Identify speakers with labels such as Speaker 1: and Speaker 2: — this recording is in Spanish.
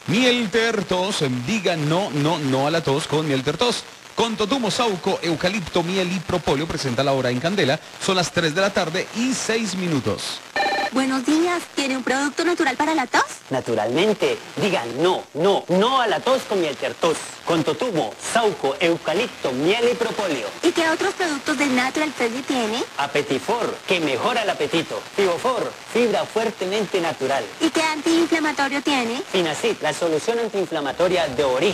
Speaker 1: Mielter tos, diga no, no, no a la tos con Mielter tos. Con totumo, sauco, eucalipto, miel y propóleo presenta la hora en Candela. Son las 3 de la tarde y 6 minutos.
Speaker 2: Buenos días, ¿tiene un producto natural para la tos?
Speaker 3: Naturalmente, digan no, no, no a la tos con Mielter tos. Con totumo, sauco, eucalipto, miel y propóleo.
Speaker 2: ¿Y qué otros productos de Natural Freshly tiene?
Speaker 3: Apetifor, que mejora el apetito. Fibofor, fibra fuertemente natural.
Speaker 2: ¿Y qué antiinflamatorio tiene?
Speaker 3: Finacid, la solución antiinflamatoria de origen